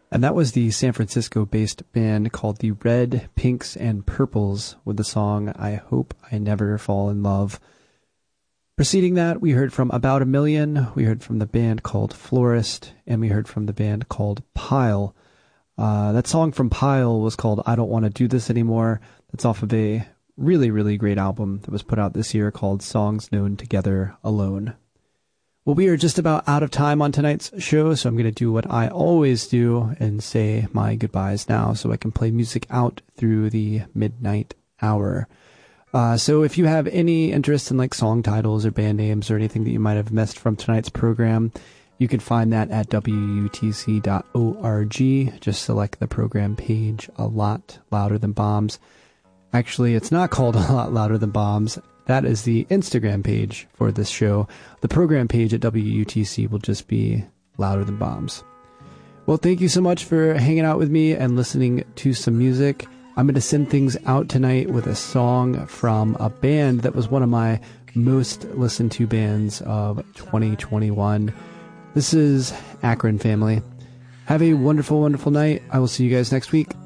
And that was the San Francisco-based band called the Red, Pinks, and Purples with the song I Hope I Never Fall in Love. Preceding that, we heard from About a Million, we heard from the band called Florist, and we heard from the band called Pile. That song from Pile was called I Don't Want to Do This Anymore. That's off of a really, really great album that was put out this year called Songs Known Together Alone. Well, we are just about out of time on tonight's show, so I'm going to do what I always do and say my goodbyes now so I can play music out through the midnight hour. So if you have any interest in like song titles or band names or anything that you might have missed from tonight's program, you can find that at wutc.org. Just select the program page, A Lot Louder Than Bombs. Actually, it's not called A Lot Louder Than Bombs. That is the Instagram page for this show. The program page at WUTC will just be Louder Than Bombs. Well, thank you so much for hanging out with me and listening to some music. I'm going to send things out tonight with a song from a band that was one of my most listened to bands of 2021. This is Akron Family. Have a wonderful, wonderful night. I will see you guys next week.